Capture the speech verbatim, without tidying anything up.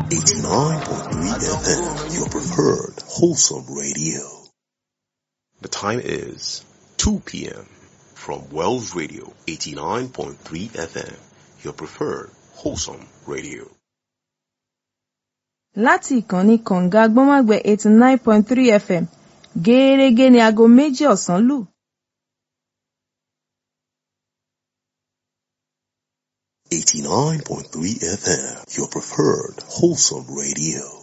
eighty-nine point three F M, your preferred wholesome radio. The time is two p.m. from Wells Radio, eighty-nine point three F M, your preferred wholesome radio. Láti ìkànnì kànga gbọ́nmágbẹ́ eighty-nine point three F M, gẹ́ẹ́rẹ́gẹ́ ni aago méjì ọ̀sán lù. eighty-nine point three F M, your preferred wholesome radio.